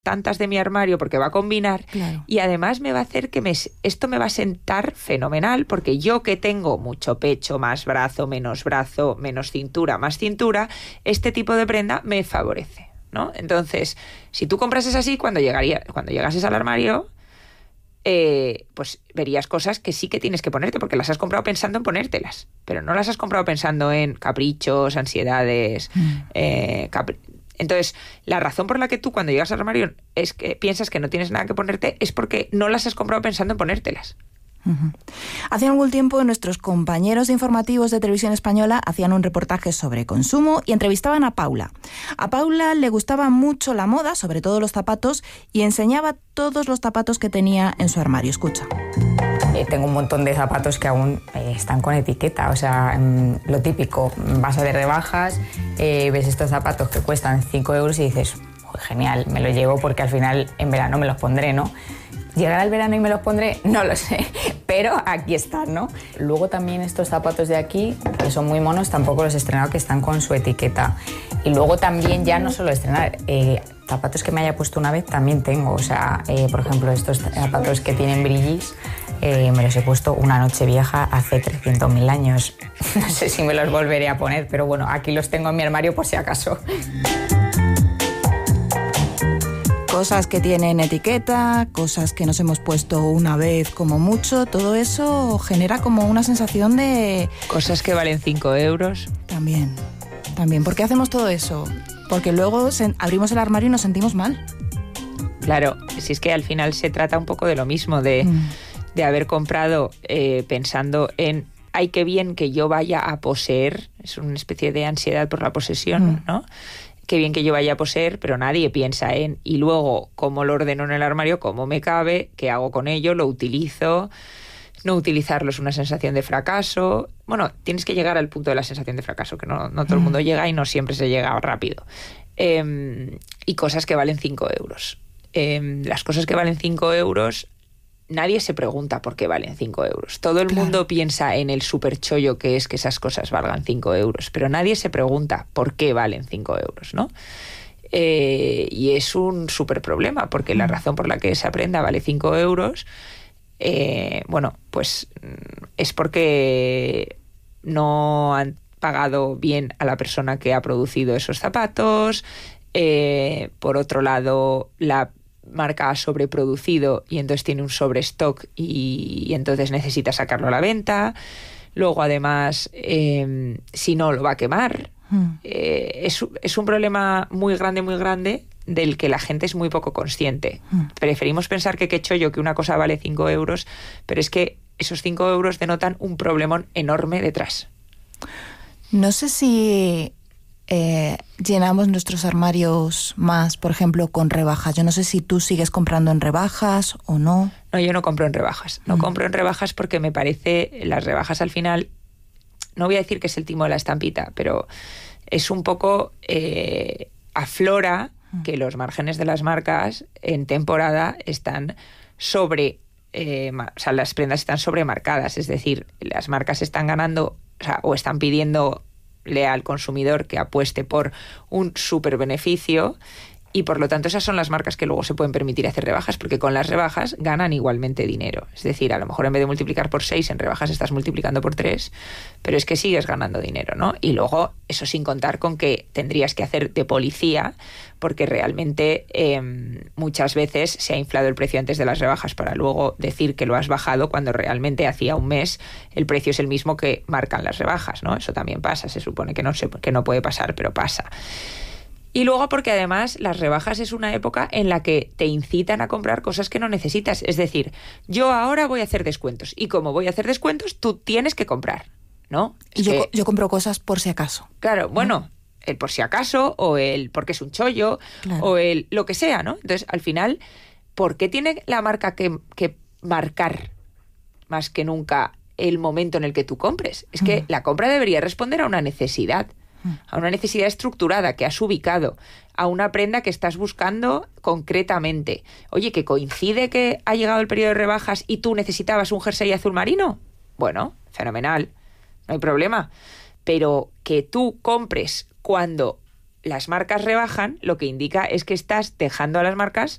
tantas de mi armario porque va a combinar, Claro. y además me va a hacer que esto me va a sentar fenomenal, porque yo que tengo mucho pecho, más brazo, menos cintura, más cintura, este tipo de prenda me favorece, ¿no? Entonces, si tú comprases así, cuando llegases al armario, pues verías cosas que sí que tienes que ponerte, porque las has comprado pensando en ponértelas, pero no las has comprado pensando en caprichos, ansiedades, Entonces, la razón por la que tú cuando llegas al armario es que piensas que no tienes nada que ponerte es porque no las has comprado pensando en ponértelas. Uh-huh. Hace algún tiempo nuestros compañeros informativos de Televisión Española hacían un reportaje sobre consumo y entrevistaban a Paula. A Paula le gustaba mucho la moda, sobre todo los zapatos, y enseñaba todos los zapatos que tenía en su armario. Escucha. Tengo un montón de zapatos que aún están con etiqueta, o sea, lo típico, vas a ver rebajas, ves estos zapatos que cuestan 5 euros y dices, genial, me los llevo porque al final en verano me los pondré, ¿no? ¿Llegará el verano y me los pondré? No lo sé, pero aquí están, ¿no? Luego también estos zapatos de aquí, que son muy monos, tampoco los he estrenado, que están con su etiqueta. Y luego también ya no solo estrenar, zapatos que me haya puesto una vez también tengo, o sea, por ejemplo, estos zapatos que tienen brillis, me los he puesto una noche vieja hace 300.000 años. No sé si me los volveré a poner, pero bueno, aquí los tengo en mi armario por si acaso. Cosas que tienen etiqueta, cosas que nos hemos puesto una vez como mucho, todo eso genera como una sensación de... Cosas que valen 5 euros. También. ¿Por qué hacemos todo eso? Porque luego abrimos el armario y nos sentimos mal. Claro, si es que al final se trata un poco de lo mismo, de haber comprado pensando en ay, qué bien que yo vaya a poseer, es una especie de ansiedad por la posesión, ¿no? Qué bien que yo vaya a poseer, pero nadie piensa en y luego cómo lo ordeno en el armario, cómo me cabe, qué hago con ello, lo utilizo. No utilizarlo es una sensación de fracaso. Bueno, tienes que llegar al punto de la sensación de fracaso, que no todo el mundo llega y no siempre se llega rápido. Y cosas que valen 5 euros. Las cosas que valen 5 euros, nadie se pregunta por qué valen 5 euros. Todo el mundo piensa en el superchollo que es que esas cosas valgan 5 euros, pero nadie se pregunta por qué valen 5 euros, ¿no? Y es un súper problema, porque la razón por la que esa prenda vale 5 euros, bueno, pues es porque no han pagado bien a la persona que ha producido esos zapatos. Por otro lado, la marca ha sobreproducido y entonces tiene un sobrestock y entonces necesita sacarlo a la venta. Luego, además, si no, lo va a quemar. Es un problema muy grande del que la gente es muy poco consciente. Preferimos pensar que qué chollo, que una cosa vale 5 euros, pero es que esos 5 euros denotan un problemón enorme detrás. No sé si llenamos nuestros armarios más, por ejemplo, con rebajas. Yo no sé si tú sigues comprando en rebajas o no. No, yo no compro en rebajas. No compro en rebajas porque me parece, las rebajas al final, no voy a decir que es el timo de la estampita, pero es un poco, aflora que los márgenes de las marcas en temporada están o sea, las prendas están sobremarcadas, es decir, las marcas están ganando, o están pidiéndole al consumidor que apueste por un súper beneficio, y por lo tanto esas son las marcas que luego se pueden permitir hacer rebajas, porque con las rebajas ganan igualmente dinero. Es decir, a lo mejor en vez de multiplicar por 6 en rebajas estás multiplicando por 3, pero es que sigues ganando dinero, ¿no? Y luego, eso sin contar con que tendrías que hacer de policía, porque realmente muchas veces se ha inflado el precio antes de las rebajas para luego decir que lo has bajado cuando realmente hacía un mes el precio es el mismo que marcan las rebajas, ¿no? Eso también pasa, se supone que no puede pasar, pero pasa. Y luego porque además las rebajas es una época en la que te incitan a comprar cosas que no necesitas. Es decir, yo ahora voy a hacer descuentos y como voy a hacer descuentos, tú tienes que comprar, ¿no? Y yo compro cosas por si acaso. Claro, bueno, el por si acaso o el porque es un chollo, claro, o el lo que sea, ¿no? Entonces, al final, ¿por qué tiene la marca que marcar más que nunca el momento en el que tú compres? Es que la compra debería responder a una necesidad estructurada que has ubicado, a una prenda que estás buscando concretamente. Oye, que coincide que ha llegado el periodo de rebajas y tú necesitabas un jersey azul marino. Bueno, fenomenal, no hay problema. Pero que tú compres cuando las marcas rebajan, lo que indica es que estás dejando a las marcas